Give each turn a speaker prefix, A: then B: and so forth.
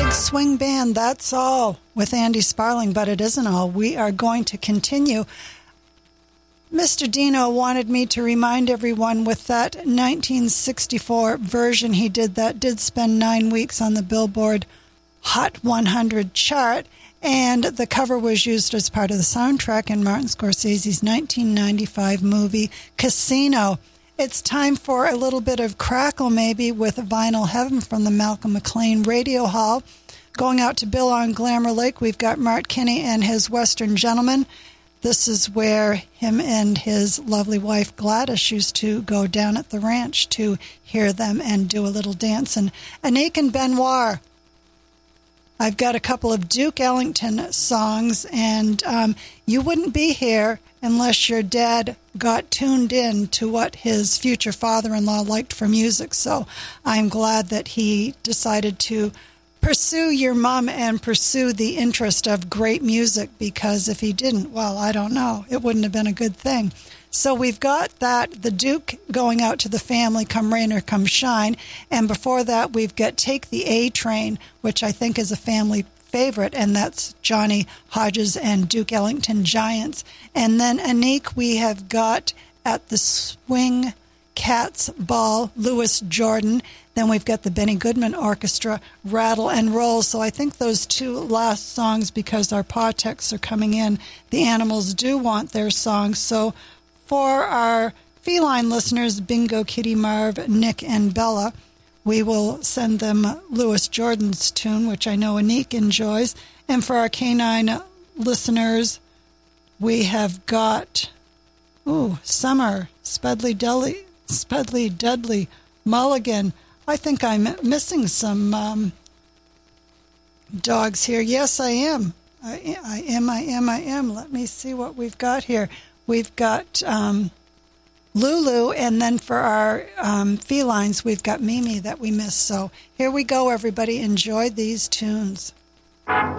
A: Swing band, that's all with Andy Sparling, but it isn't all. We are going to continue. Mr. Dino wanted me to remind everyone with that 1964 version he did that did spend 9 weeks on the Billboard Hot 100 chart, and the cover was used as part of the soundtrack in Martin Scorsese's 1995 movie Casino. It's time for a little bit of crackle maybe with Vinyl Heaven from the Malcolm McLean Radio Hall. Going out to Bill on Glamour Lake, we've got Mart Kinney and his Western Gentleman. This is where him and his lovely wife Gladys used to go down at the ranch to hear them and do a little dance. And Anik and Benoit. I've got a couple of Duke Ellington songs, and you wouldn't be here unless your dad got tuned in to what his future father-in-law liked for music. So I'm glad that he decided to pursue your mom and pursue the interest of great music, because if he didn't, well, I don't know. It wouldn't have been a good thing. So we've got that, the Duke going out to the family, Come Rain or Come Shine. And before that, we've got Take the A Train, which I think is a family favorite, and that's Johnny Hodges and Duke Ellington Giants. And then Anik, we have got At the Swing Cats Ball, Louis Jordan. Then we've got the Benny Goodman Orchestra, Rattle and Roll. So I think those two last songs, because our paw texts are coming in, the animals do want their songs. So for our feline listeners, Bingo, Kitty, Marv, Nick, and Bella, we will send them Louis Jordan's tune, which I know Anik enjoys. And for our canine listeners, we have got, Summer, Spudley Dudley, Mulligan. I think I'm missing some dogs here. Yes, I am. I am. Let me see what we've got here. We've got Lulu, and then for our felines, we've got Mimi that we missed. So here we go, everybody. Enjoy these tunes.